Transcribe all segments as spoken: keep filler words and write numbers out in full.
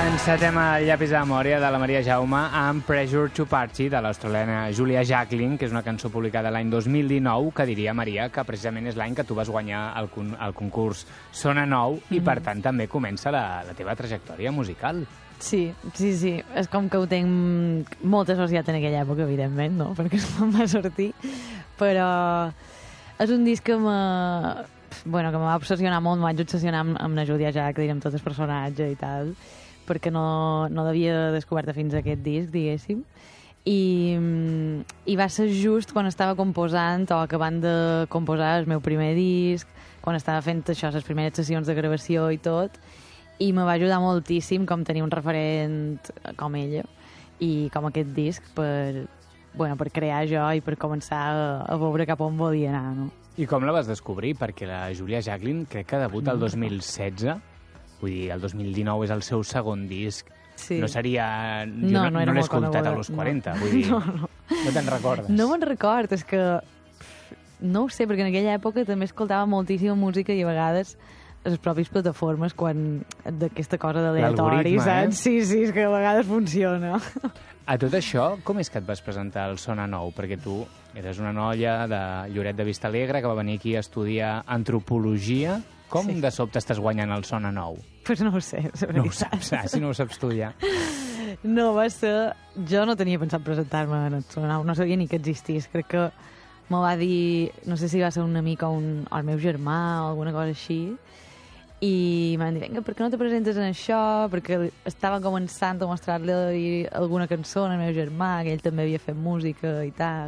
Encetem el llapis de memòria de la Maria Jaume amb Pressure to Party de l'australiana Julia Jacklin, que és una cançó publicada l'any dos mil dinou, que diria, Maria, que precisament és l'any que tu vas guanyar el, con el concurs Sona Nou mm-hmm. i, per tant, també comença la, la teva trajectòria musical. Sí, sí, sí. És com que ho tenc molt associat en aquella època, evidentment, no? Perquè és quan va sortir. Però és un disc que me... Bueno, que me va obsessionar molt, me vaig obsessionar amb, amb la Julia Jacklin, amb tot el personatge i tal, perquè no, no l'havia descoberta fins a aquest disc, diguéssim. I, I va ser just quan estava composant o acabant de composar el meu primer disc, quan estava fent això, les primeres sessions de gravació i tot, i me va ajudar moltíssim com tenir un referent com ella i com aquest disc per, bueno, per crear jo i per començar a, a veure cap on volia anar, no? I com la vas descobrir? Perquè la Julia Jacklin crec que debuta el dos mil setze, vull dir, el dos mil dinou és el seu segon disc. Sí. No seria... Jo no, no, no, no l'he escoltat a los no. quaranta, vull dir... No, no. No te'n recordes? No me'n record, és que... No ho sé, perquè en aquella època també escoltava moltíssima música i a vegades a les pròpies plataformes quan d'aquesta cosa d'aleatori, saps? Eh? Sí, sí, és que a vegades funciona. A tot això, com és que et vas presentar al Sona Nou? Perquè tu eres una noia de Lloret de Vistalegre que va venir aquí a estudiar antropologia. Com sí. de sobte estàs guanyant el Sona Nou? Doncs pues no ho sé, la veritat. No ho saps, ah, si no ho saps tu ja. No, va ser... Jo no tenia pensat presentar-me en el Sona Nou, no sabia ni que existís. Crec que me va dir... No sé si va ser un amic o, un, o el meu germà o alguna cosa així. I m'han dit, vinga, per què no te presentes en això? Perquè estava començant a mostrar-li alguna cançó al meu germà, que ell també havia fet música i tal.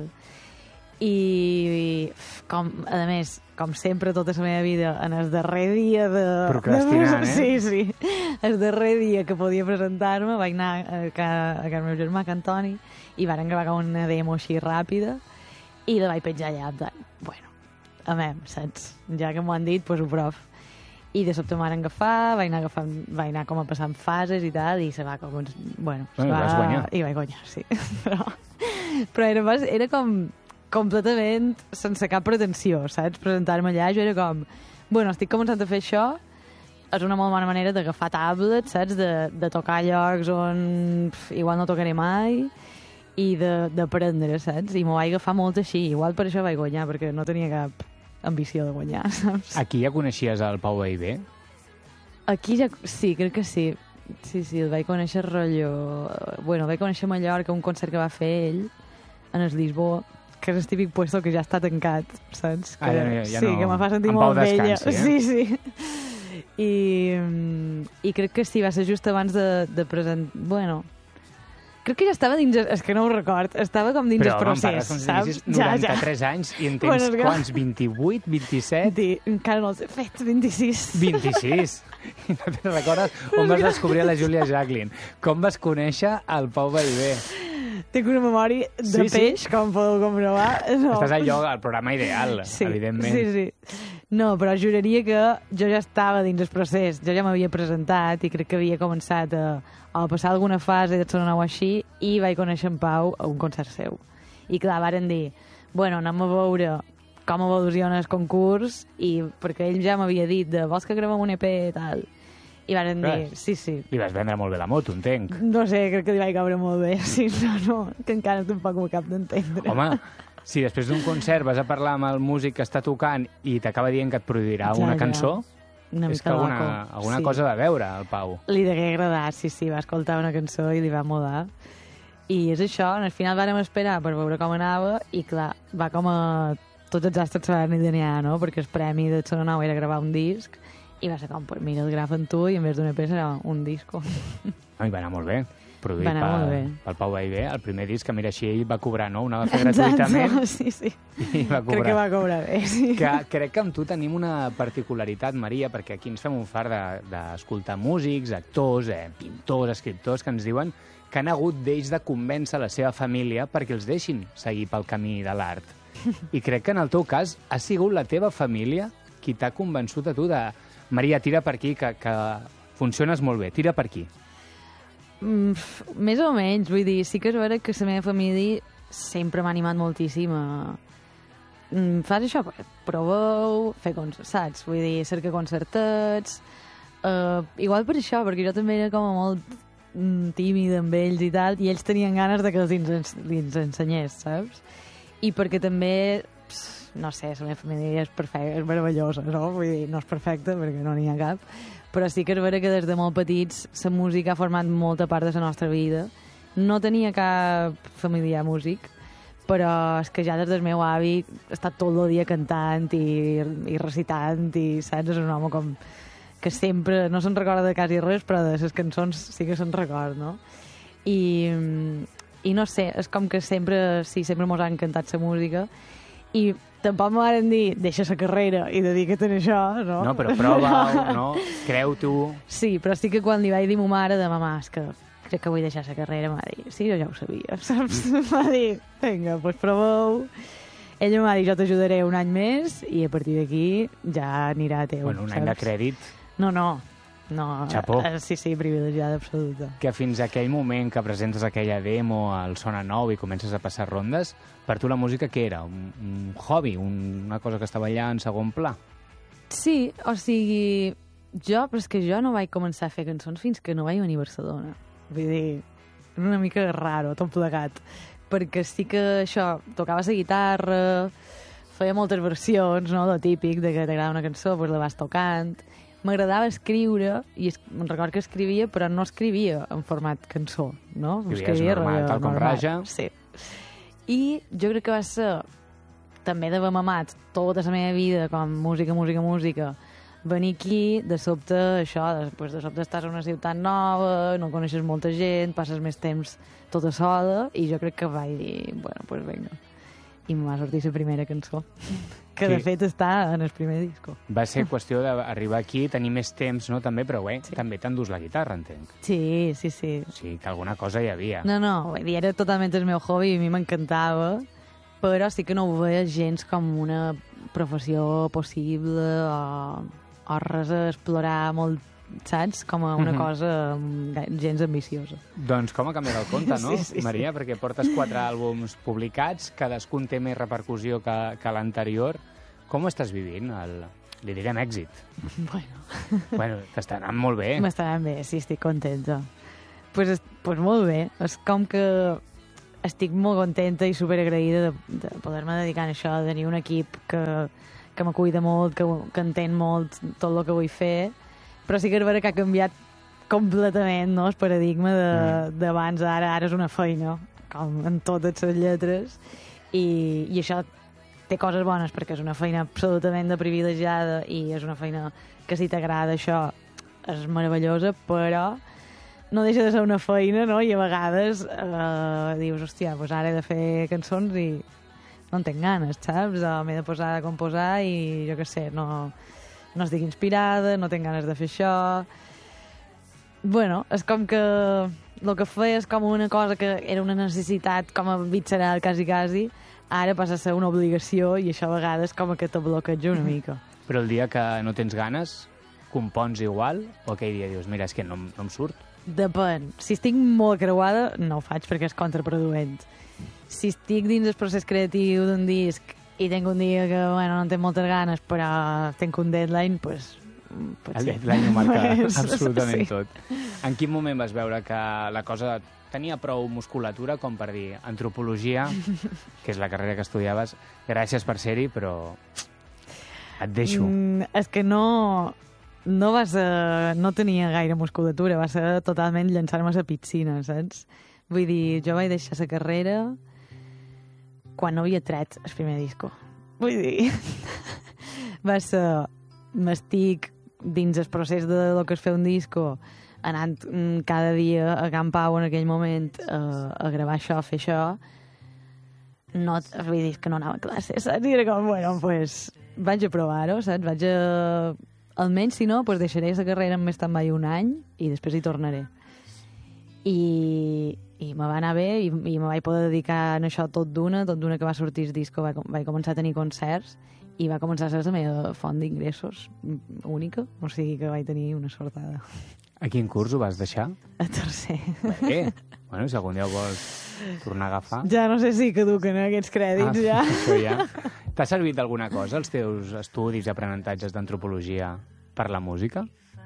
I, com, a més, com sempre, tota la meva vida, en el darrer dia de... Procrastinant, de... eh? Sí, sí. El darrer dia que podia presentar-me vaig anar a casa del meu germà, que Antoni, i varen gravar una demo així ràpida, i la vaig penjar allà. Bueno, a mi, saps? Ja que m'ho han dit, doncs ho prof. I de sobte m'han agafat, vaig anar, agafant, vaig anar com a passant fases i tal, i se va com... Bueno, bueno va... vas guanyar. I vaig guanyar, sí. Però, però era, era com completament sense cap pretensió, saps? Presentar-me allà, jo era com... Bueno, estic començant a fer això, és una molt bona manera d'agafar tablets, saps? De, de tocar llocs on pf, igual no tocaré mai i d'aprendre, saps? I m'ho vaig agafar molt així. Igual per això vaig guanyar, perquè no tenia cap ambició de guanyar, saps? Aquí ja coneixies el Pau Vallvé? Aquí ja... Sí, crec que sí. Sí, sí, el vaig conèixer rotllo... Bueno, el vaig conèixer a Mallorca, un concert que va fer ell, en el Lisboa, que és el típic puesto que ja està tancat, saps? Que, ah, ja, ja, ja sí, no... que me fa sentir en molt descansi, vella. Eh? Sí, sí. I, I crec que sí, va ser just abans de, de presentar... Bueno... Crec que ja estava dins... És que no ho record. Estava com dins Però, el procés, home, saps? noranta-tres ja, ja. anys i en tens bueno, que... quants? vint-i-vuit, vint-i-set? Sí, encara no els he fet, vint-i-sis. vint-i-sis? I no te'n recordes on vas descobrir la Julia Jacklin? Com vas conèixer el Pau Vallvé? Tinc una memòria de sí, peix, sí. com podeu comprovar. No. Estàs allò, al programa ideal, sí, evidentment. Sí, sí. No, però juraria que jo ja estava dins el procés. Jo ja m'havia presentat i crec que havia començat a, a passar alguna fase de Sona Nou així i vaig conèixer en Pau a un concert seu. I clar, varen dir, bueno, anem a veure com evoluciona el concurs i perquè ell ja m'havia dit de vols que gravem un E P i tal. I varen dir, sí, sí. Li vas vendre molt bé la moto, entenc. No sé, crec que li vaig caure molt bé. Sí, no, no, que encara tampoc m'ho cap d'entendre. Home, si després d'un concert vas a parlar amb el músic que està tocant i t'acaba dient que et produirà ja, una ja. cançó, una és que alguna, alguna sí. cosa de veure, el Pau. Li degué agradar, sí, sí, va escoltar una cançó i li va mudar. I és això, al final vàrem esperar per veure com anava i clar, va com a tots els astres sabran i d'anir, no? Perquè el premi de Sona Nou era gravar un disc i va ser com, pues mira, el grafen tu i en vez d'un E P serà un disco. I va anar molt bé. Produït va anar pel, molt bé. pel Pau Vallvé, el primer disc que, mira, així ell va cobrar, no? Ho anava a fer gratuïtament. Sí, sí. I va cobrar. Crec que va cobrar bé, sí. Que, crec que amb tu tenim una particularitat, Maria, perquè aquí ens fem un far d'escoltar de, músics, actors, eh, pintors, escriptors, que ens diuen que han hagut d'ells de convèncer la seva família perquè els deixin seguir pel camí de l'art. I crec que en el teu cas ha sigut la teva família qui t'ha convençut a tu de Maria, tira per aquí, que, que funciones molt bé, tira per aquí. Mm, més o menys, vull dir, sí que és vera que la meva família sempre m'ha animat moltíssim a... Mm, fas això, proveu, fer concerts, saps? Vull dir, cerca concertats... Uh, igual per això, perquè jo també era com molt mm, tímida amb ells i tal, i ells tenien ganes de que els ens, ens ensenyés, saps? I perquè també, pss, no sé, la meva família és perfecta, és meravellosa, no? Vull dir, no és perfecta perquè no n'hi ha cap, però sí que és vera que des de molt petits la música ha format molta part de la nostra vida. No tenia cap familiar músic, però és que ja des del meu avi he estat tot el dia cantant i, i recitant i, saps, és un home com que sempre, no se'n recorda de quasi res, però de les cançons sí que se'n recorda, no? I, i no sé, és com que sempre, sí, sempre mos ha encantat la música i tampoc m'ho van dir, deixa la carrera i dedica't a això, no? No, però prova-ho, no? Creu-t'ho. Sí, però sí que quan li vaig dir a ma mare de mamà, és que crec que vull deixar la carrera, m'ha dit, sí, jo ja ho sabia, saps? M'ha dit, vinga, doncs proveu. Ella m'ha dit, jo t'ajudaré un any més i a partir d'aquí ja anirà a teu, Bueno, un saps? any de crèdit. No, no, no. Xapó. Eh, Sí, sí, privilegiada absoluta. Que fins a aquell moment que presentes aquella demo al Sona Nou i comences a passar rondes, per tu la música què era? Un, un hobby? Una cosa que estava allà en segon pla? Sí, o sigui, jo, però és que jo no vaig començar a fer cançons fins que no vaig venir a Barcelona. Vull dir, era una mica raro, tot plegat. Perquè sí que això, tocava la guitarra, feia moltes versions, no?, de típic, de que t'agrada una cançó, doncs la vas tocant. M'agradava escriure, i es, me'n record que escrivia, però no escrivia en format cançó, no? Escrivies normal, rotllo tal com normal, raja. Sí. I jo crec que va ser també d'haver mamat tota la meva vida com música, música, música, venir aquí, de sobte, això, després de sobte estàs a una ciutat nova, no coneixes molta gent, passes més temps tota sola, i jo crec que vaig dir, bueno, doncs pues vinga. I em va sortir la primera cançó, que Sí. de fet està en el primer disco. Va ser qüestió d'arribar aquí, tenir més temps, no?, també, però bé, Sí. també t'endús la guitarra, entenc. Sí, sí, sí. O sigui, que alguna cosa hi havia. No, no, vull dir, era totalment el meu hobby i a mi m'encantava, però sí que no ho veia gens com una professió possible o, o res a explorar molt, saps? Com a una Mhm. cosa mm, gens ambiciosa. Doncs com ha canviat el compte, no, Sí, sí, sí. Maria? Perquè portes quatre àlbums publicats, cadascun té més repercussió que, que l'anterior. Com ho estàs vivint? El, li direm èxit. Bueno, Bueno, t'està anant molt bé. m'està anant bé, sí, estic contenta. Doncs pues, es- pues molt bé, és com que estic molt contenta i superagraïda de, de poder-me dedicar a això, de tenir un equip que, que me cuida molt, que, que entén molt tot el que vull fer, però sí que és vera que ha canviat completament, no?, el paradigma de- Mm. d'abans a ara, ara és una feina, com en totes les lletres, i, i això té coses bones perquè és una feina absolutament de privilegiada i és una feina que si t'agrada això és meravellosa, però no deixa de ser una feina, no?, i a vegades eh, dius, hòstia, doncs ara he de fer cançons i no en tinc ganes, saps? O m'he de posar a composar i jo què sé, no, no estic inspirada, no tinc ganes de fer això. Bueno, és com que el que feia és com una cosa que era una necessitat com a visceral, quasi, quasi, ara passa a ser una obligació i això a vegades com que te bloqueja una mica. Però el dia que no tens ganes, compons igual? O aquell dia dius, mira, és que no, em- no em surt? Depèn. Si estic molt creuada, no ho faig perquè és contraproduent. Si estic dins el procés creatiu d'un disc i tinc un dia que, bueno, no tinc moltes ganes, però tinc un deadline, doncs... El deadline ho marca Pues, absolutament sí. tot. En quin moment vas veure que la cosa tenia prou musculatura com per dir antropologia, que és la carrera que estudiaves, gràcies per ser-hi, però et deixo. Mm, és que no... No va ser... No tenia gaire musculatura, va ser totalment llançar-me a la piscina, saps? Vull dir, jo vaig deixar la carrera quan no havia tret el primer disco. Vull dir... va ser... M'estic dins el procés de lo que és fer un disco, anant mm, cada dia a Can Pau en aquell moment uh, a gravar això, a fer això, no, vull dir, és que no anava a classe, saps? I era com, bueno, pues, vaig a provar-ho, saps? Vaig a... Almenys, si no, pues deixaré la carrera en més stand-by un any i després hi tornaré. I, i me va anar bé i, i me vaig poder dedicar a això tot d'una, tot d'una que va sortir el disco, vaig, vaig començar a tenir concerts i va començar a ser la meva font d'ingressos única, o sigui que vaig tenir una sortada. A quin curs ho vas deixar? A tercer. Bé, bueno, si algun dia ho vols tornar a agafar... Ja no sé si caduquen aquests crèdits, Ah, ja. això ja. T'ha servit alguna cosa els teus estudis i aprenentatges d'antropologia per la música?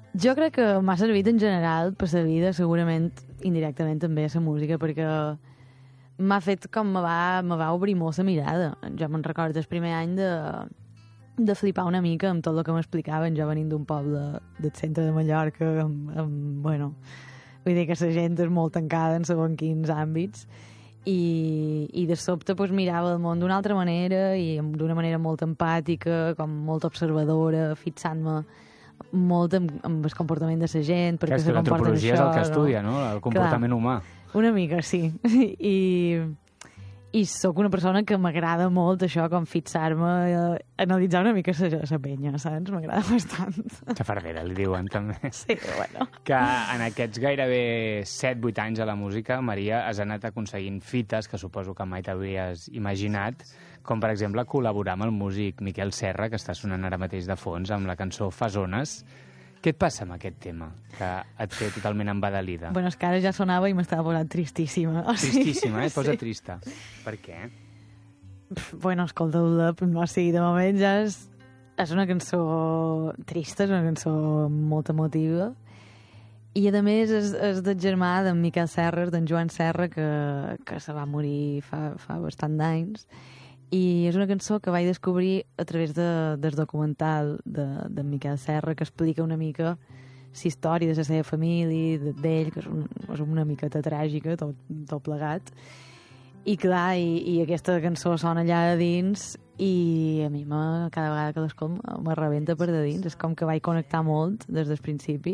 Jo crec que m'ha servit en general per la vida, segurament indirectament també a la música, perquè m'ha fet com me va, me va obrir molt la mirada. Jo me'n recordo el primer any de, de flipar una mica amb tot el que m'explicaven, jo venint d'un poble del centre de Mallorca, amb, amb, bueno, vull dir que la gent és molt tancada en segons quins àmbits, i, i de sobte pues, mirava el món d'una altra manera i d'una manera molt empàtica, com molt observadora, fixant-me molt amb, amb el comportament de la gent, perquè que se comporta l'antropologia és el que estudia, no? El comportament Clar, humà. Una mica, sí. I, i sóc una persona que m'agrada molt això, com fixar-me, eh, analitzar una mica la penya, saps? M'agrada bastant. Xafardera, li diuen, també. Sí, bueno. Que en aquests gairebé set vuit anys a la música, Maria, has anat aconseguint fites que suposo que mai t'hauries imaginat, com per exemple col·laborar amb el músic Miquel Serra, que està sonant ara mateix de fons, amb la cançó Fa zones. Què et passa amb aquest tema, que et té totalment embadalida? Bueno, és que ara ja sonava i m'estava posant tristíssima. O sigui, Tristíssima, eh? Et posa sí. trista. Per què? Pff, bueno, escolta-la, no sigui, de moment ja és, és una cançó trista, és una cançó molt emotiva, i a més és, és del germà d'en Miquel Serra, d'en Joan Serra, que, que se va morir fa, fa bastant d'anys, i és una cançó que vaig descobrir a través de, del documental de, de Miquel Serra, que explica una mica la història de la seva família, d'ell, que és, un, és una miqueta tràgica, tot, tot plegat. I clar, i, i aquesta cançó sona allà a dins i a mi me, cada vegada que l'escolto me rebenta per de dins. És com que vaig connectar molt des del principi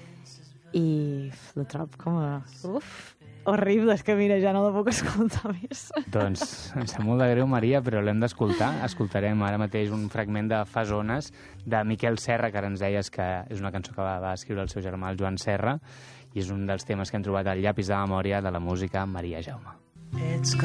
i la trobo com a... Uf, horrible, és que mira, ja no la puc escoltar més. Doncs em sap molt de greu, Maria, però l'hem d'escoltar. Escoltarem ara mateix un fragment de Fa zones de Miquel Serra, que ara ens deies que és una cançó que va, va escriure el seu germà, el Joan Serra, i és un dels temes que hem trobat al llapis de memòria de la música Maria Jaume. It's